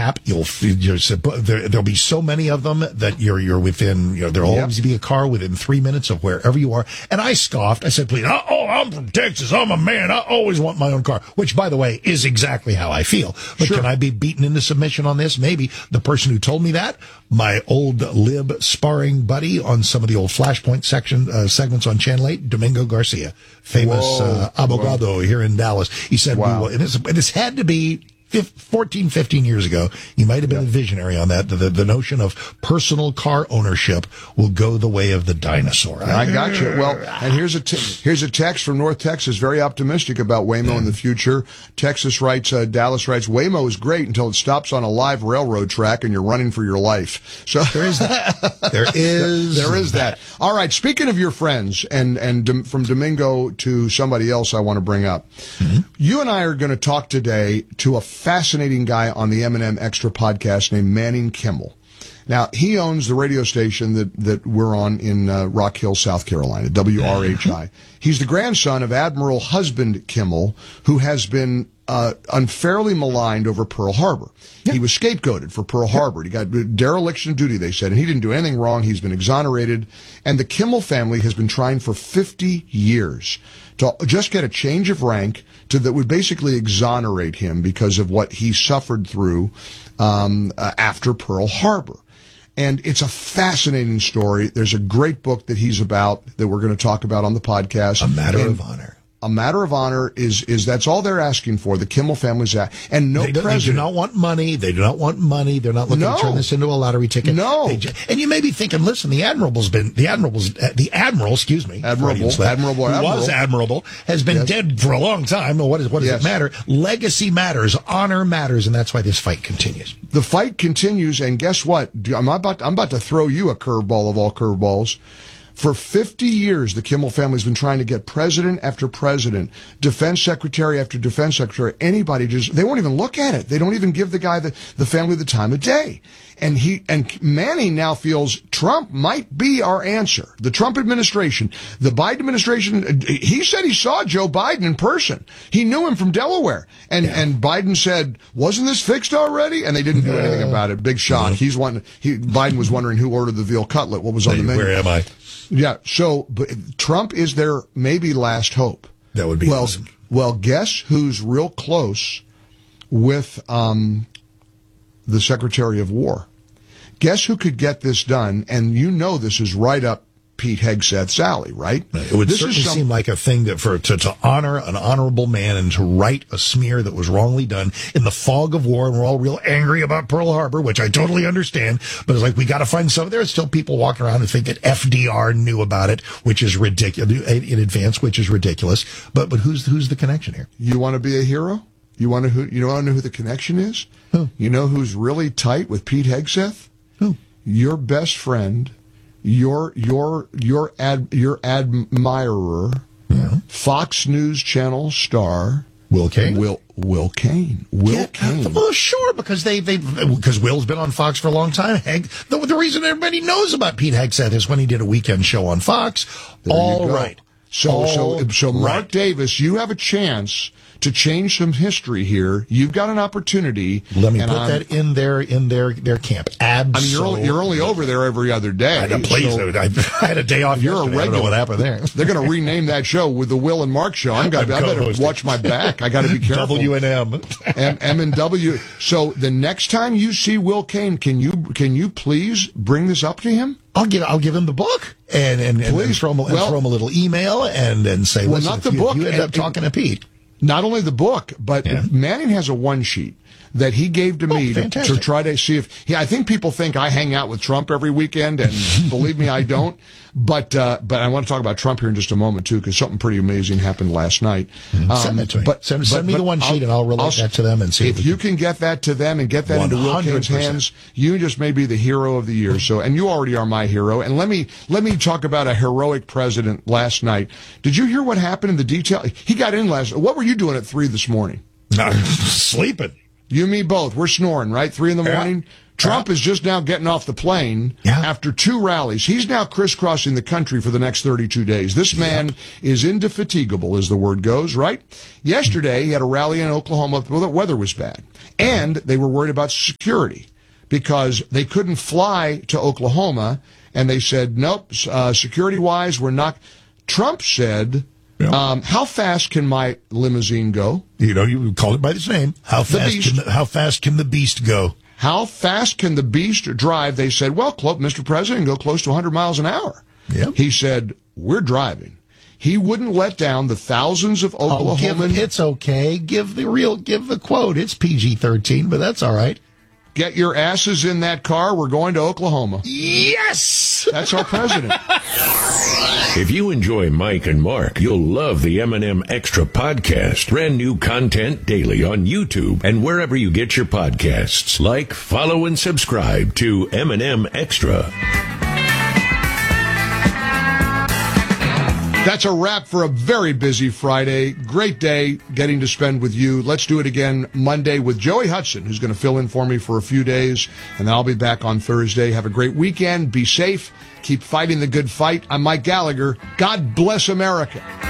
gap. There'll be so many of them that you're within. There'll always be a car within 3 minutes of wherever you are. And I scoffed. I said, "Please, I'm from Texas. I'm a man. I always want my own car." Which, by the way, is exactly how I feel. But can I be beaten into submission on this? Maybe. The person who told me that, my old lib sparring buddy on some of the old Flashpoint segments on Channel 8, Domingo Garcia, famous abogado here in Dallas. He said, and this had to be 14, 15 years ago. He might have been a visionary on that. The notion of personal car ownership will go the way of the dinosaur. I got you. Well, and here's a text from North Texas, very optimistic about Waymo in the future. Texas writes, Dallas writes, Waymo is great until it stops on a live railroad track and you're running for your life. So there is that. There is that. All right. Speaking of your friends, and from Domingo to somebody else I want to bring up, you and I are going to talk today to a fascinating guy on the M&M Extra podcast named Manning Kimmel. Now, he owns the radio station that we're on in Rock Hill, South Carolina, WRHI. He's the grandson of Admiral Husband Kimmel, who has been unfairly maligned over Pearl Harbor. He was scapegoated for Pearl Harbor. He got dereliction of duty, they said, and he didn't do anything wrong. He's been exonerated. And the Kimmel family has been trying for 50 years to just get a change of rank that would basically exonerate him because of what he suffered through after Pearl Harbor. And it's a fascinating story. There's a great book that he's about that we're going to talk about on the podcast. A Matter of Honor. A Matter of Honor is that's all they're asking for. The Kimmel family's at, and they do not want money. They do not want money. They're not looking to turn this into a lottery ticket. No. And you may be thinking, listen, the Admiral, who was admirable, has been dead for a long time. What does it matter? Legacy matters. Honor matters. And that's why this fight continues. The fight continues. And guess what? I'm about to throw you a curveball of all curveballs. For 50 years, the Kimmel family's been trying to get president after president, defense secretary after defense secretary, anybody they won't even look at it. They don't even give the guy, the family, the time of day. And Manning now feels Trump might be our answer. The Trump administration, the Biden administration, he said he saw Joe Biden in person. He knew him from Delaware. And Biden said, wasn't this fixed already? And they didn't do anything about it. Big shock. Biden was wondering who ordered the veal cutlet, what was on the menu. Where am I? Yeah, but Trump is their maybe last hope. That would be awesome. Well, guess who's real close with the Secretary of War? Guess who could get this done? And this is right up Pete Hegseth's alley, right? It would certainly seem like a thing that to honor an honorable man and to right a smear that was wrongly done in the fog of war, and we're all real angry about Pearl Harbor, which I totally understand, but it's like we got to find some. There are still people walking around who think that FDR knew about it, which is ridiculous in advance, which is ridiculous. But who's the connection here? You want to be a hero? You want to know who the connection is? Who? You know who's really tight with Pete Hegseth? Who? Your best friend. Your admirer, Fox News Channel star Will Cain. Will Cain. Cain. Well, sure, because because Will's been on Fox for a long time. The reason everybody knows about Pete Hegseth is when he did a weekend show on Fox. All right. So Mark Davis, you have a chance to change some history here. You've got an opportunity. Let me put that in their camp. Absolutely. I mean, you're only over there every other day. I had a day ooff. You're a regular. I don't know what happened there. They're going to rename that show with the Will and Mark Show. I better watch my back. I got to be careful. W&M. M and W. So the next time you see Will Cain, can you please bring this up to him? I'll give him the book and throw him a little email and say, well, not the book. You end up talking to Pete. Not only the book, but Manning has a one sheet that he gave to me to try to see if I think people think I hang out with Trump every weekend, and believe me, I don't. But I want to talk about Trump here in just a moment too, because something pretty amazing happened last night. Send it to me. Send me the one sheet, and I'll relate that to them and see if you can get that to them and get that into Will Cain's hands. You just may be the hero of the year. So, and you already are my hero. And let me talk about a heroic president last night. Did you hear what happened in the detail? He got in last. What were you doing at 3 this morning? Sleeping. You and me both. We're snoring, right? 3 in the morning. Trump is just now getting off the plane after 2 rallies. He's now crisscrossing the country for the next 32 days. This man is indefatigable, as the word goes, right? Yesterday, he had a rally in Oklahoma where the weather was bad. And they were worried about security because they couldn't fly to Oklahoma. And they said, nope, security-wise, we're not. Trump said, how fast can my limousine go? You call it by its name. How fast can the beast go? How fast can the beast drive? They said, well, Mr. President, go close to 100 miles an hour. Yep. He said, we're driving. He wouldn't let down the thousands of Oklahomans. It's okay. Give the quote. It's PG-13, but that's all right. Get your asses in that car. We're going to Oklahoma. Yes! That's our president. If you enjoy Mike and Mark, you'll love the M&M Extra podcast. Brand new content daily on YouTube and wherever you get your podcasts. Like, follow, and subscribe to M&M Extra. That's a wrap for a very busy Friday. Great day getting to spend with you. Let's do it again Monday with Joey Hudson, who's going to fill in for me for a few days, and then I'll be back on Thursday. Have a great weekend. Be safe. Keep fighting the good fight. I'm Mike Gallagher. God bless America.